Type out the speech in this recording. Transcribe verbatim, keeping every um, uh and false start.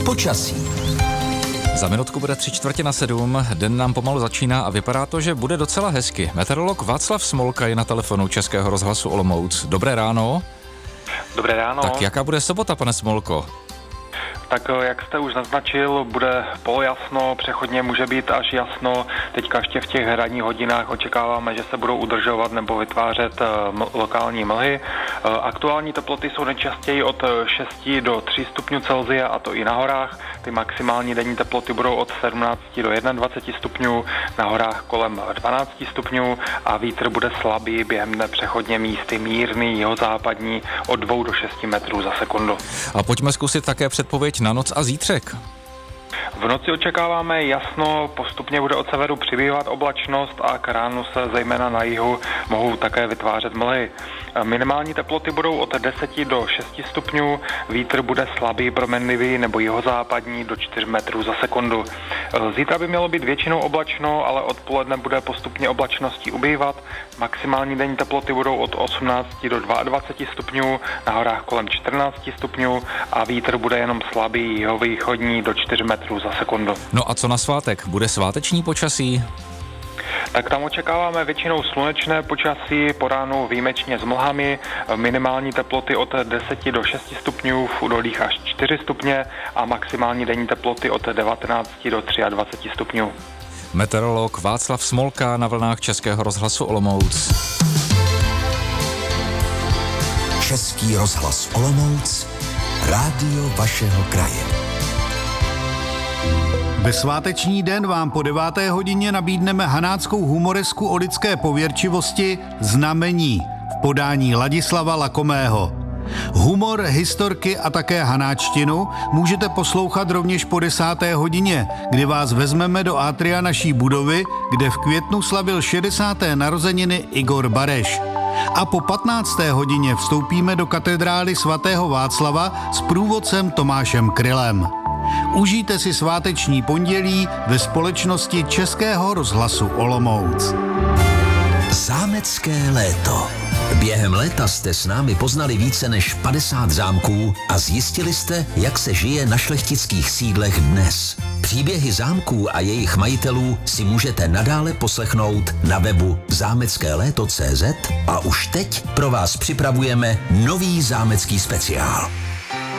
Počasí. Za minutku bude tři čtvrtě na sedm, den nám pomalu začíná a vypadá to, že bude docela hezky. Meteorolog Václav Smolka je na telefonu Českého rozhlasu Olomouc. Dobré ráno. Dobré ráno. Tak jaká bude sobota, pane Smolko? Tak jak jste už naznačil, bude polojasno, přechodně může být až jasno. Teďka ještě v těch ranních hodinách očekáváme, že se budou udržovat nebo vytvářet m- lokální mlhy. Aktuální teploty jsou nejčastěji od šesti do tří stupňů Celsia, a to i na horách. Ty maximální denní teploty budou od sedmnácti do dvaceti jedna stupňů, na horách kolem dvanácti stupňů a vítr bude slabý, během dne přechodně místy mírný, jihozápadní od dvou do šesti metrů za sekundu. A pojďme zkusit také předpověď na noc a zítřek. V noci očekáváme jasno, postupně bude od severu přibývat oblačnost a k ránu se zejména na jihu mohou také vytvářet mlhy. Minimální teploty budou od deseti do šesti stupňů, vítr bude slabý, proměnlivý nebo jihozápadní do čtyř metrů za sekundu. Zítra by mělo být většinou oblačno, ale odpoledne bude postupně oblačností ubývat. Maximální denní teploty budou od osmnácti do dvaceti dvou stupňů, na horách kolem čtrnácti stupňů a vítr bude jenom slabý, jihovýchodní do čtyř metrů za sekundu. No a co na svátek? Bude sváteční počasí? Tak tam očekáváme většinou slunečné počasí, po ránu výjimečně s mlhami, minimální teploty od deseti do šesti stupňů, v údolích až čtyři stupně a maximální denní teploty od devatenácti do dvaceti tří stupňů. Meteorolog Václav Smolka na vlnách Českého rozhlasu Olomouc. Český rozhlas Olomouc, rádio vašeho kraje. Ve sváteční den vám po deváté hodině nabídneme hanáckou humoresku o lidské pověrčivosti Znamení v podání Ladislava Lakomého. Humor, historky a také hanáčtinu můžete poslouchat rovněž po desáté hodině, kdy vás vezmeme do átria naší budovy, kde v květnu slavil šedesáté narozeniny Igor Bareš. A po patnácté hodině vstoupíme do katedrály svatého Václava s průvodcem Tomášem Krylem. Užijte si sváteční pondělí ve společnosti Českého rozhlasu Olomouc. Zámecké léto. Během léta jste s námi poznali více než padesát zámků a zjistili jste, jak se žije na šlechtických sídlech dnes. Příběhy zámků a jejich majitelů si můžete nadále poslechnout na webu zámecké léto tečka cé zet a už teď pro vás připravujeme nový zámecký speciál.